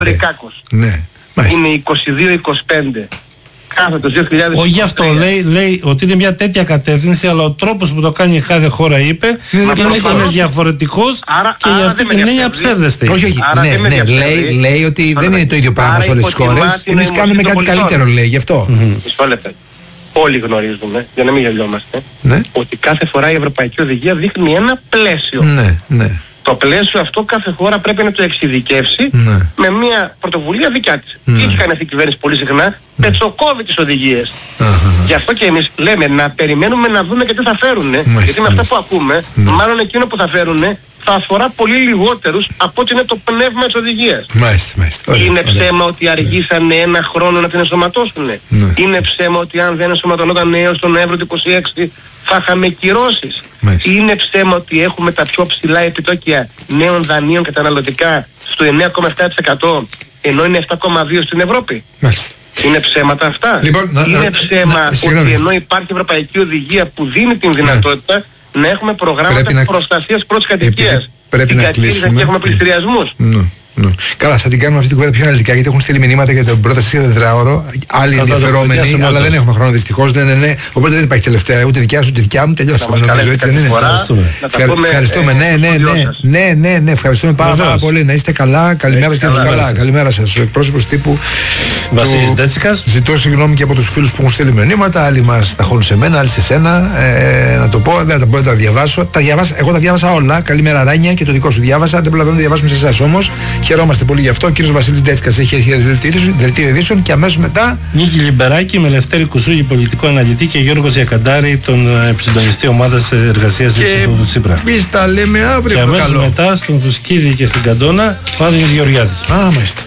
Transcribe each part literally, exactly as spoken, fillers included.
Βρικάκος. Ναι. Είναι είκοσι δύο είκοσι πέντε. Κάθετος δύο χιλιάδες είκοσι τρία. Όχι αυτό, λέει, λέει ότι είναι μια τέτοια κατεύθυνση, αλλά ο τρόπος που το κάνει η κάθε χώρα, είπε, είναι διαφορετικός άρα, και για αυτή την έννοια ψεύδεστε. Όχι, όχι. Άρα Ναι, ναι, λέει, λέει ότι δεν είναι το ίδιο πράγμα σε όλες τις χώρες. Εμείς κάνουμε κάτι καλύτερο, λέει, γι' αυτό. Μισό λεπτό. Όλοι γνωρίζουμε, για να μην γελιόμαστε, Ναι. ότι κάθε φορά η Ευρωπαϊκή Οδηγία δείχνει ένα πλαίσιο. Ναι, ναι. Το πλαίσιο αυτό κάθε χώρα πρέπει να το εξειδικεύσει Ναι. με μια πρωτοβουλία δικιά της. Ναι. Τι έχει κάνει αυτή η κυβέρνηση πολύ συχνά? Πετσοκόβει τις οδηγίες. Αχα. Γι' αυτό και εμείς λέμε να περιμένουμε να δούμε και τι θα φέρουνε. Γιατί με αυτά που ακούμε, Ναι. μάλλον εκείνο που θα φέρουνε θα αφορά πολύ λιγότερους από ότι είναι το πνεύμα της οδηγίας. Μάλιστα, μάλιστα. Ωραία, Είναι ωραία. ψέμα ότι αργήσανε ένα χρόνο να την ενσωματώσουν. Ναι. Είναι ψέμα ότι αν δεν ενσωματωνόταν έως τον Νοέμβριο του είκοσι έξι θα είχαμε κυρώσεις. Μάλιστα. Είναι ψέμα ότι έχουμε τα πιο ψηλά επιτόκια νέων δανείων καταναλωτικά στο εννέα κόμμα επτά τοις εκατό ενώ είναι επτά κόμμα δύο τοις εκατό στην Ευρώπη. Μάλιστα. Είναι ψέματα αυτά? Λοιπόν, να- είναι να- ψέμα να- ότι συγγνώμη. ενώ υπάρχει ευρωπαϊκή οδηγία που δίνει την δυνατότητα να έχουμε προγράμματα Πρέπει να- προστασίας πρώτης κατοικίας? Επί- πρέπει Στην να κατοικία κλείσουμε. και έχουμε πληστηριασμούς. Ναι, ναι. Καλά, θα την κάνουμε αυτή την κουβέντα πιο αναλυτικά γιατί έχουν στείλει μηνύματα για την πρόταση για το τετράωρο. Άλλοι Θα τα ενδιαφερόμενοι, κουβεντιάσουμε αλλά όντως. δεν έχουμε χρόνο δυστυχώς. Ναι, ναι, ναι. Οπότε δεν υπάρχει τελευταία ούτε δικιά σου ούτε δικιά μου. Τελειώσαμε. Να μας Νομίζω έτσι καλέσετε δεν είναι. κάθε φορά, Ευχαριστούμε. να τα Ευχα- πούμε, Ευχαριστούμε. ε, Ναι, ναι, στο ναι. δυο σας. Ναι, ναι, ναι. Ευχαριστούμε πάρα, πάρα Βεβαίως. πολύ. Να είστε καλά. Καλημέρα και καλά. καλά. Καλημέρα σας. Ο εκπρόσωπος τύπου. Βασίλης του- Ντέτσικας. Ζητώ συγγνώμη και από τους φίλους που έχουν στείλει μηνύματα. Άλλοι μας ταχώνουν σε μένα, άλλοι σε σένα. Ε, να το πω, δεν τα μπορώ να τα διαβάσω. Τα διαβάσα, εγώ τα διάβασα όλα. Καλημέρα, Ράνια, και το δικό σου διάβασα. Δεν προλαβαίνω να διαβάσουμε σε εσάς όμως. Χαιρόμαστε πολύ γι' αυτό. Ο κύριος Βασίλης Ντέτσικας έχει έρθει για δελτίο ειδήσεων και αμέσως μετά. Νίκη Λιμπεράκη με Λευτέρη Κουσούγη, πολιτικό αναλυτή, και Γιώργο Ιακαντάρη, τον ε, επισυντονιστή ομάδας εργασίας της Ινστιτούτου Τσίπρα. εμείς τα λέμε Και αύριο. Το αμέσως καλό. μετά στον Φουσκίδη και στην Καντόνα ο Άδωνης Γεωργιάδης. Α, μάλιστα.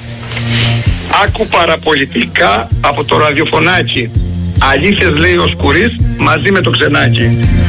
Άκου παραπολιτικά από το ραδιοφωνάκι. Αλήθειες λέει ο Σκουρής μαζί με το Ξενάκι.